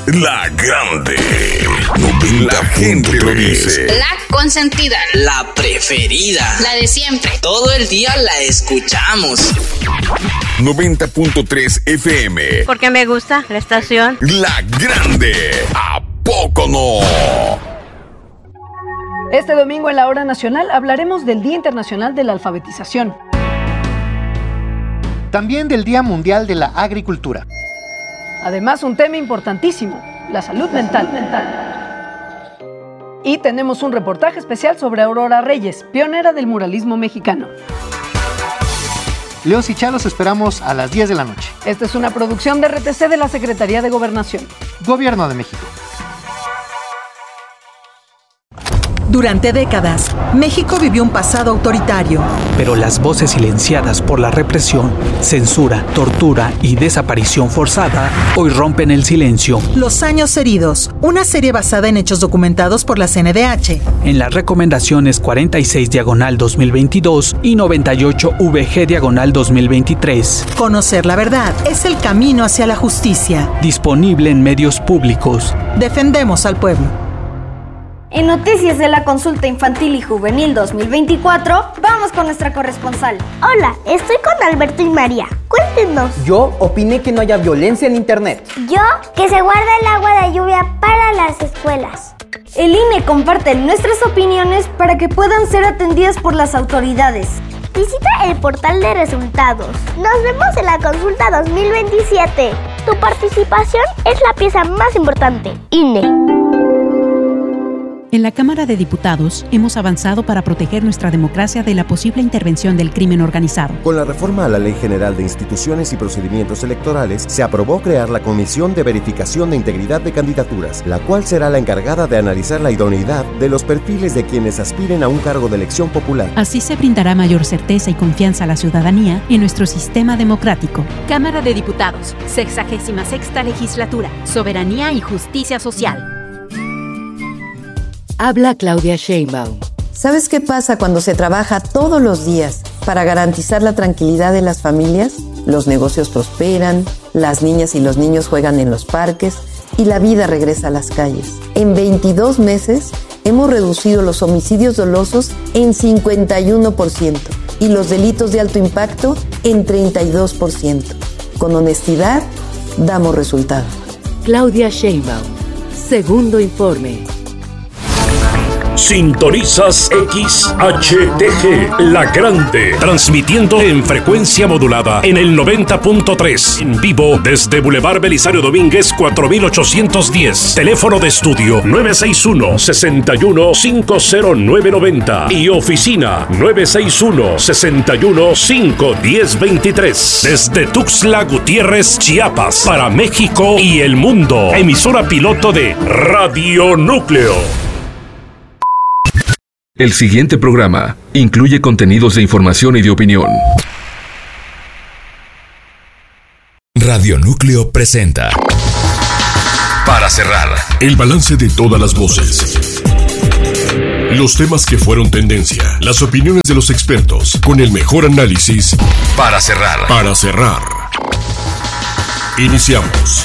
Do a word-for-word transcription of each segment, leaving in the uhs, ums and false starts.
La grande. La gente lo dice. La consentida. La preferida. La de siempre. Todo el día la escuchamos. noventa punto tres F M. Porque me gusta la estación. La grande. ¿A poco no? Este domingo en la Hora Nacional hablaremos del Día Internacional de la Alfabetización. También del Día Mundial de la Agricultura. Además, un tema importantísimo, la salud mental. Y tenemos un reportaje especial sobre Aurora Reyes, pionera del muralismo mexicano. Leos y Chá los esperamos a las diez de la noche. Esta es una producción de R T C de la Secretaría de Gobernación. Gobierno de México. Durante décadas, México vivió un pasado autoritario. Pero las voces silenciadas por la represión, censura, tortura y desaparición forzada hoy rompen el silencio. Los años heridos, una serie basada en hechos documentados por la C N D H. En las recomendaciones cuarenta y seis diagonal dos mil veintidós y noventa y ocho V G diagonal dos mil veintitrés. Conocer la verdad es el camino hacia la justicia. Disponible en medios públicos. Defendemos al pueblo. En noticias de la Consulta Infantil y Juvenil dos mil veinticuatro, vamos con nuestra corresponsal. Hola, estoy con Alberto y María. Cuéntenos. Yo opiné que no haya violencia en internet. Yo, que se guarde el agua de lluvia para las escuelas. El I N E comparte nuestras opiniones para que puedan ser atendidas por las autoridades. Visita el portal de resultados. Nos vemos en la Consulta dos mil veintisiete. Tu participación es la pieza más importante. I N E. En la Cámara de Diputados hemos avanzado para proteger nuestra democracia de la posible intervención del crimen organizado. Con la reforma a la Ley General de Instituciones y Procedimientos Electorales, se aprobó crear la Comisión de Verificación de Integridad de Candidaturas, la cual será la encargada de analizar la idoneidad de los perfiles de quienes aspiren a un cargo de elección popular. Así se brindará mayor certeza y confianza a la ciudadanía en nuestro sistema democrático. Cámara de Diputados, sexagésima sexta legislatura, Soberanía y Justicia Social. Habla Claudia Sheinbaum. ¿Sabes qué pasa cuando se trabaja todos los días para garantizar la tranquilidad de las familias? Los negocios prosperan, las niñas y los niños juegan en los parques y la vida regresa a las calles. En veintidós meses hemos reducido los homicidios dolosos en cincuenta y uno por ciento y los delitos de alto impacto en treinta y dos por ciento. Con honestidad, damos resultados. Claudia Sheinbaum. Segundo informe. Sintonizas X H T G, La Grande, transmitiendo en frecuencia modulada en el noventa punto tres, en vivo desde Boulevard Belisario Domínguez cuatro mil ochocientos diez, teléfono de estudio nueve seis uno, seis uno cinco cero nueve nueve cero y oficina nueve seis uno, seis uno cinco uno cero dos tres, desde Tuxtla Gutiérrez, Chiapas, para México y el mundo, emisora piloto de Radio Núcleo. El siguiente programa incluye contenidos de información y de opinión. Radio Núcleo presenta Para cerrar, el balance de todas las voces. Los temas que fueron tendencia, las opiniones de los expertos, con el mejor análisis. Para cerrar. Para cerrar. Iniciamos.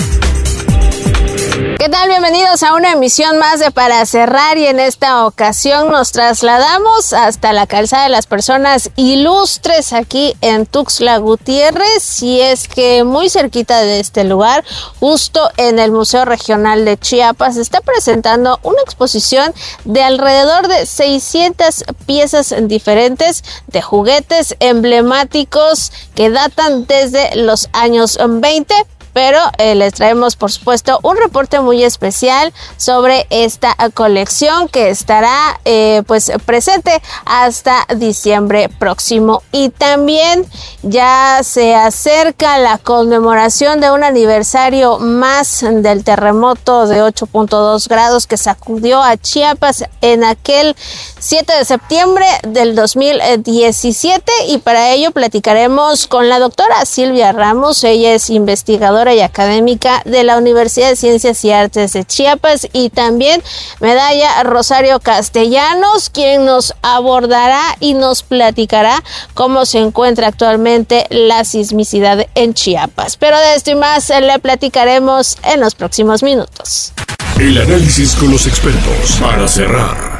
¿Qué tal? Bienvenidos a una emisión más de Para Cerrar, y en esta ocasión nos trasladamos hasta la Calzada de las Personas Ilustres aquí en Tuxtla Gutiérrez, y es que muy cerquita de este lugar, justo en el Museo Regional de Chiapas, se está presentando una exposición de alrededor de seiscientas piezas diferentes de juguetes emblemáticos que datan desde los años veinte. Pero eh, les traemos, por supuesto, un reporte muy especial sobre esta colección que estará eh, pues presente hasta diciembre próximo. Y también ya se acerca la conmemoración de un aniversario más del terremoto de ocho punto dos grados que sacudió a Chiapas en aquel siete de septiembre del dos mil diecisiete. Y para ello platicaremos con la doctora Silvia Ramos. Ella es investigadora investigadora y académica de la Universidad de Ciencias y Artes de Chiapas, y también medalla Rosario Castellanos, quien nos abordará y nos platicará cómo se encuentra actualmente la sismicidad en Chiapas. Pero de esto y más le platicaremos en los próximos minutos. El análisis con los expertos para cerrar.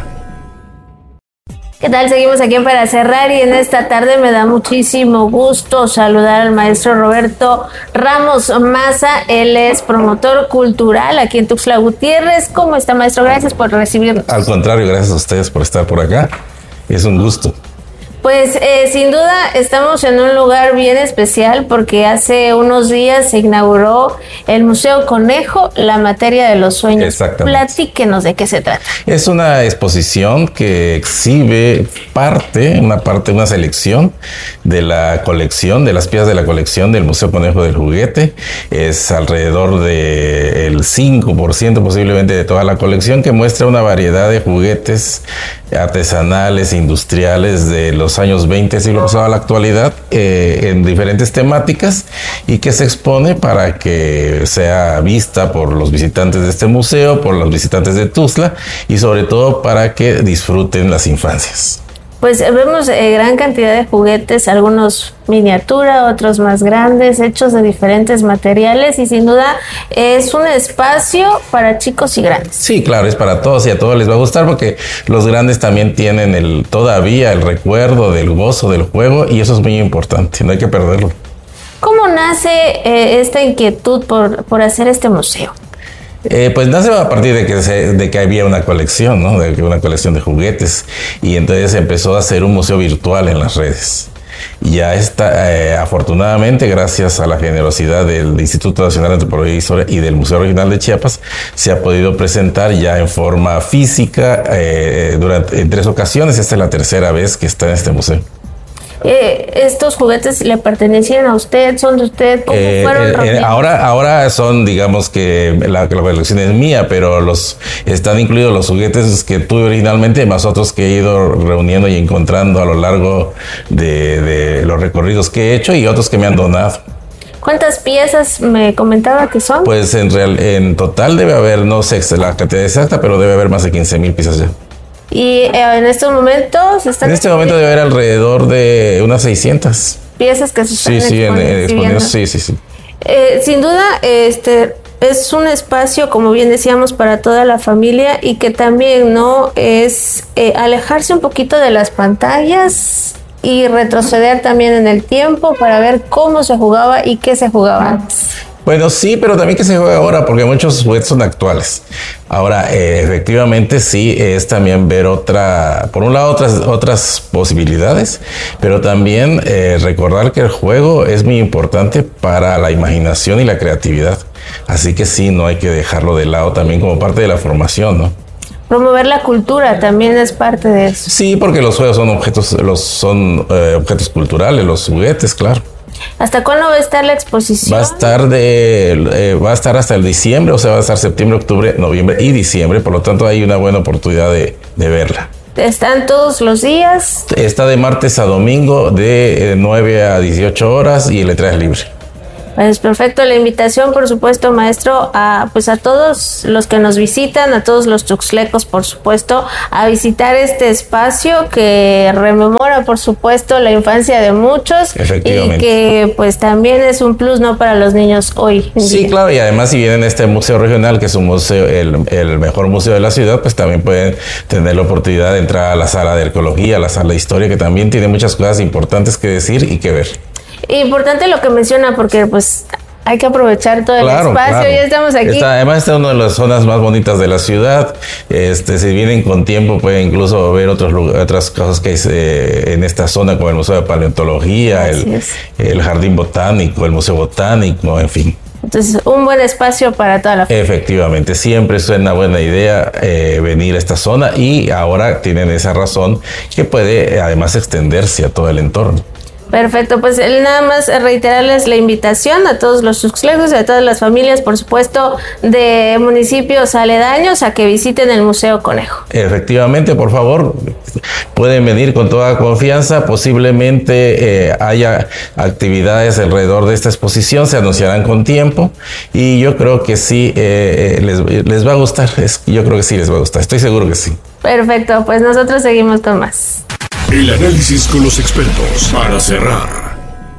¿Qué tal? Seguimos aquí Para Cerrar, y en esta tarde me da muchísimo gusto saludar al maestro Roberto Ramos Maza. Él es promotor cultural aquí en Tuxtla Gutiérrez. ¿Cómo está, maestro? Gracias por recibirnos. Al contrario, gracias a ustedes por estar por acá. Es un gusto. Pues eh, sin duda estamos en un lugar bien especial porque hace unos días se inauguró el Museo Conejo, la materia de los sueños. Exactamente. Platíquenos de qué se trata. Es una exposición que exhibe parte, una parte, una selección de la colección, de las piezas de la colección del Museo Conejo del Juguete. Es alrededor del cinco por ciento posiblemente de toda la colección, que muestra una variedad de juguetes artesanales, industriales de los años veinte, siglo pasado a la actualidad, eh, en diferentes temáticas, y que se expone para que sea vista por los visitantes de este museo, por los visitantes de Tuxtla, y sobre todo para que disfruten las infancias. Pues vemos eh, gran cantidad de juguetes, algunos miniatura, otros más grandes, hechos de diferentes materiales, y sin duda es un espacio para chicos y grandes. Sí, claro, es para todos y a todos les va a gustar, porque los grandes también tienen el todavía el recuerdo del gozo del juego, y eso es muy importante, no hay que perderlo. ¿Cómo nace eh, esta inquietud por, por hacer este museo? Eh, pues nace a partir de que, se, de que había una colección, ¿no? De que una colección de juguetes, y entonces empezó a hacer un museo virtual en las redes. Y ya está, eh, afortunadamente, gracias a la generosidad del Instituto Nacional de Antropología e Historia y del Museo Regional de Chiapas, se ha podido presentar ya en forma física eh, durante en tres ocasiones. Esta es la tercera vez que está en este museo. Eh, ¿Estos juguetes le pertenecían a usted? ¿Son de usted? ¿Cómo eh, fueron? Eh, ahora, ahora son, digamos que la, la colección es mía, pero los están incluidos los juguetes que tuve originalmente, más otros que he ido reuniendo y encontrando a lo largo de, de los recorridos que he hecho, y otros que me han donado. ¿Cuántas piezas me comentaba que son? Pues en real, en total debe haber, no sé la cantidad exacta, pero debe haber más de quince mil piezas ya. Y eh, en estos momentos están... En este momento debe haber alrededor de unas seiscientas piezas que se están sí, sí, en, en, exponiendo. Sí, sí, sí. Eh, sin duda, este es un espacio, como bien decíamos, para toda la familia, y que también no es eh, alejarse un poquito de las pantallas y retroceder también en el tiempo para ver cómo se jugaba y qué se jugaba antes. Bueno, sí, pero también que se juega ahora, porque muchos juguetes son actuales. Ahora, eh, efectivamente, sí, es también ver otra, por un lado, otras, otras posibilidades, pero también eh, recordar que el juego es muy importante para la imaginación y la creatividad. Así que sí, no hay que dejarlo de lado también como parte de la formación, ¿no? Promover la cultura también es parte de eso. Sí, porque los juegos son objetos, los, son eh, objetos culturales, los juguetes, claro. ¿Hasta cuándo va a estar la exposición? Va a estar de, eh, va a estar hasta el diciembre, o sea, va a estar septiembre, octubre, noviembre y diciembre. Por lo tanto, hay una buena oportunidad de, de verla. ¿Están todos los días? Está de martes a domingo, de nueve a dieciocho horas, y el entrada es libre. Pues perfecto, la invitación, por supuesto, maestro, a pues a todos los que nos visitan, a todos los tuxtlecos, por supuesto, a visitar este espacio que rememora, por supuesto, la infancia de muchos, y que pues también es un plus, ¿no?, para los niños hoy en Sí, día. claro, y además si vienen a este museo regional, que es un museo, el, el mejor museo de la ciudad, pues también pueden tener la oportunidad de entrar a la sala de arqueología, a la sala de historia, que también tiene muchas cosas importantes que decir y que ver. Importante lo que menciona, porque pues hay que aprovechar todo claro, el espacio, claro. Ya estamos aquí. Está, además está en una de las zonas más bonitas de la ciudad. Este, si vienen con tiempo pueden incluso ver otros otras cosas que hay eh, en esta zona, como el Museo de Paleontología, el, el Jardín Botánico, el Museo Botánico, en fin. Entonces, un buen espacio para toda la familia. Efectivamente, siempre es una buena idea eh, venir a esta zona, y ahora tienen esa razón que puede además extenderse a todo el entorno. Perfecto, pues nada más reiterarles la invitación a todos los tuxtlecos y a todas las familias, por supuesto, de municipios aledaños a que visiten el Museo Conejo. Efectivamente, por favor, pueden venir con toda confianza. Posiblemente eh, haya actividades alrededor de esta exposición, se anunciarán con tiempo y yo creo que sí eh, les, les va a gustar. Es, yo creo que sí les va a gustar, estoy seguro que sí. Perfecto, pues nosotros seguimos con más. El análisis con los expertos para cerrar.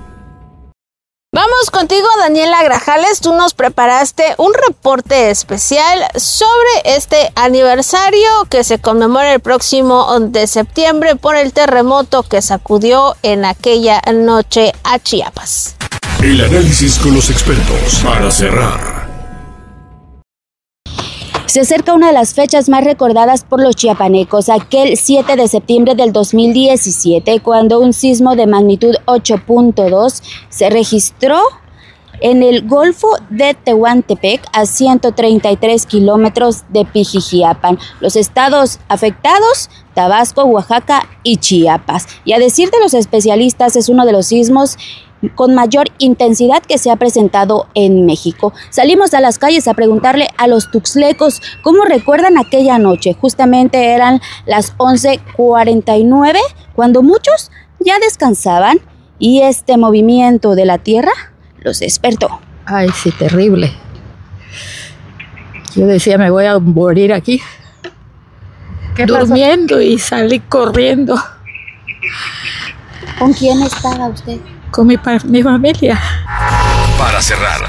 Vamos contigo, Daniela Grajales. Tú nos preparaste un reporte especial sobre este aniversario que se conmemora el próximo de septiembre por el terremoto que sacudió en aquella noche a Chiapas. El análisis con los expertos para cerrar. Se acerca una de las fechas más recordadas por los chiapanecos, aquel siete de septiembre del dos mil diecisiete, cuando un sismo de magnitud ocho punto dos se registró en el Golfo de Tehuantepec, a ciento treinta y tres kilómetros de Pijijiapan. Los estados afectados, Tabasco, Oaxaca y Chiapas. Y a decir de los especialistas, es uno de los sismos con mayor intensidad que se ha presentado en México. Salimos a las calles a preguntarle a los tuxtlecos cómo recuerdan aquella noche. Justamente eran las once cuarenta y nueve, cuando muchos ya descansaban y este movimiento de la tierra los despertó. Ay, sí, terrible. Yo decía, me voy a morir aquí. ¿Qué durmiendo pasó? Y salí corriendo. ¿Con quién estaba usted? Con mi, mi familia. Para cerrar,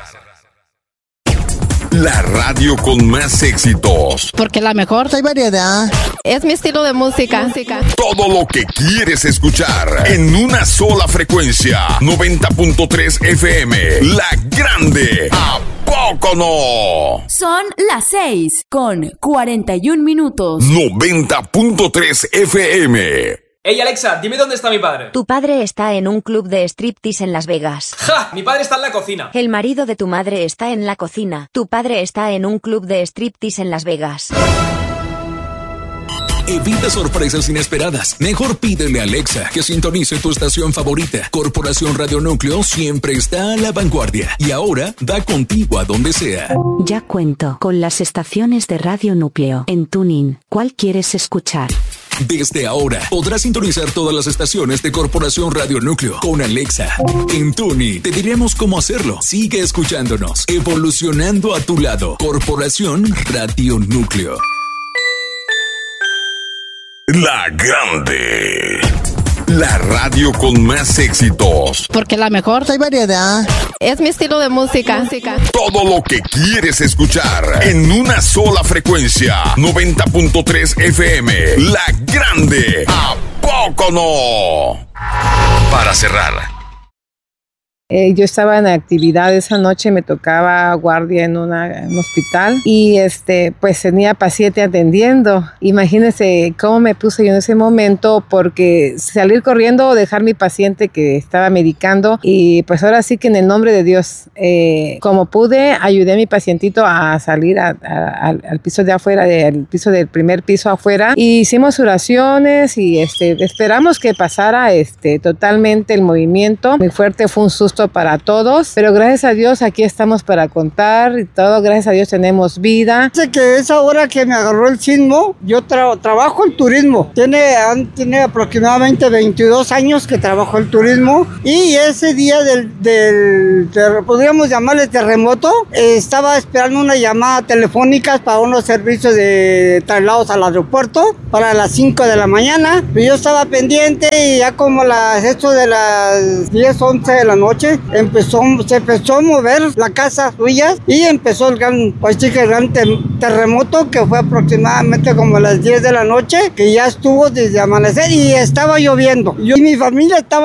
la radio con más éxitos. Porque la mejor. Hay variedad. Es mi estilo de música. música. Todo lo que quieres escuchar en una sola frecuencia. noventa punto tres F M. La Grande. ¿A poco no? Son las seis con cuarenta y un minutos. noventa punto tres F M. Hey Alexa, dime dónde está mi padre. Tu padre está en un club de striptease en Las Vegas. ¡Ja! Mi padre está en la cocina. El marido de tu madre está en la cocina. Tu padre está en un club de striptease en Las Vegas. Evita sorpresas inesperadas. Mejor pídele a Alexa que sintonice tu estación favorita. Corporación Radio Núcleo siempre está a la vanguardia. Y ahora da contigo a donde sea. Ya cuento con las estaciones de Radio Núcleo en TuneIn. ¿Cuál quieres escuchar? Desde ahora podrás sintonizar todas las estaciones de Corporación Radio Núcleo con Alexa. En TuneIn te diremos cómo hacerlo. Sigue escuchándonos, evolucionando a tu lado. Corporación Radio Núcleo. La Grande. La radio con más éxitos. Porque la mejor. Hay variedad. Es mi estilo de música. música. Todo lo que quieres escuchar en una sola frecuencia. noventa punto tres F M. La Grande. ¿A poco no? Para cerrar. Eh, yo estaba en actividad esa noche, me tocaba guardia en, una, en un hospital y este, pues tenía paciente atendiendo. Imagínense cómo me puse yo en ese momento, porque salir corriendo o dejar mi paciente que estaba medicando, y pues ahora sí que en el nombre de Dios, eh, como pude, ayudé a mi pacientito a salir a, a, al, al piso de afuera, al piso del primer piso afuera, y hicimos oraciones y este, esperamos que pasara este, totalmente el movimiento. Muy fuerte, fue un susto para todos, pero gracias a Dios aquí estamos para contar y todo, gracias a Dios tenemos vida. Sé que esa hora que me agarró el sismo, yo tra- trabajo en turismo, tiene, tiene aproximadamente veintidós años que trabajo en turismo, y ese día del, del ter- podríamos llamarle terremoto, eh, estaba esperando una llamada telefónica para unos servicios de traslados al aeropuerto para las cinco de la mañana, pero yo estaba pendiente y ya como las, esto de las diez, once de la noche, empezó, se empezó a mover la casa suya y empezó el gran, pues sí que el gran te- terremoto que fue aproximadamente como a las diez de la noche, que ya estuvo desde amanecer y estaba lloviendo. Yo y mi familia estaba